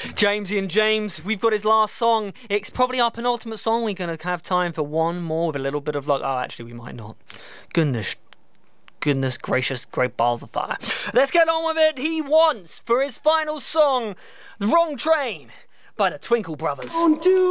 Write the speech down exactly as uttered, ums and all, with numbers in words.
Jamesy and James, we've got his last song. It's probably our penultimate song. We're going to have time for one more with a little bit of luck. Oh, actually, we might not. Goodness. Goodness gracious, great balls of fire. Let's get on with it. He wants, for his final song, The Wrong Train by the Twinkle Brothers. Don't do